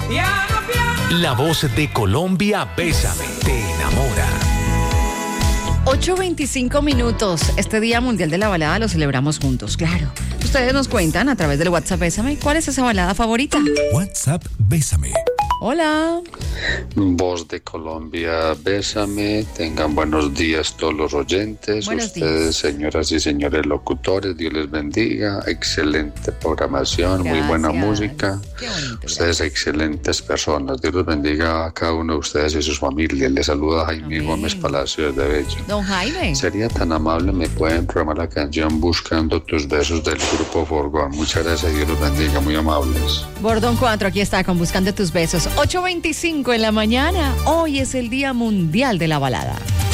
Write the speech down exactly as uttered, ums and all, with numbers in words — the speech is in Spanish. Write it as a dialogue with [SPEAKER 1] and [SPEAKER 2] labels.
[SPEAKER 1] La voz de Colombia, Bésame, te enamora.
[SPEAKER 2] ocho veinticinco minutos. Este Día Mundial de la Balada lo celebramos juntos, claro. Ustedes nos cuentan a través del WhatsApp Bésame cuál es esa balada favorita.
[SPEAKER 1] WhatsApp Bésame.
[SPEAKER 2] Hola.
[SPEAKER 3] Voz de Colombia, Bésame. Tengan buenos días todos los oyentes.
[SPEAKER 2] Buenos
[SPEAKER 3] Ustedes,
[SPEAKER 2] días.
[SPEAKER 3] señoras y señores locutores, Dios les bendiga. Excelente programación, muy buena
[SPEAKER 2] Gracias.
[SPEAKER 3] música.
[SPEAKER 2] Qué bonito.
[SPEAKER 3] Ustedes excelentes personas. Dios los bendiga a cada uno de ustedes y sus familias. Les saluda Jaime
[SPEAKER 2] Amén.
[SPEAKER 3] Gómez Palacios de Bello.
[SPEAKER 2] Don Jaime.
[SPEAKER 3] Sería tan amable, me pueden programar la canción Buscando tus besos del grupo Forgón. Muchas gracias, Dios los bendiga, muy amables.
[SPEAKER 2] Bordón cuatro, aquí está con Buscando tus besos. ocho veinticinco en la mañana. Hoy es el Día Mundial de la Balada.